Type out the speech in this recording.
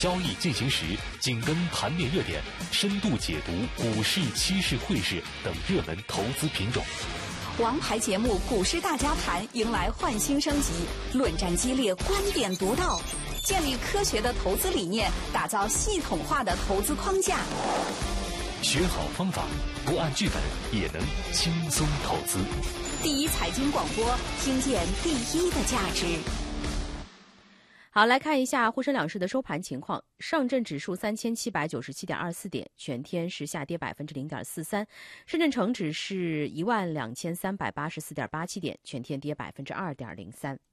交易进行时，紧跟盘面热点，深度解读股市、期市、汇市等热门投资品种。 王牌节目《股市大家谈》迎来焕新升级，论战激烈，观点独到，建立科学的投资理念，打造系统化的投资框架。 学好方法，不按剧本也能轻松投资。 第一财经广播，听见第一的价值。 好，来看一下沪深两市的收盘情况。上证指数3797.24点，全天是下跌0.43%；深圳成指是12384.87点，全天跌2.03%。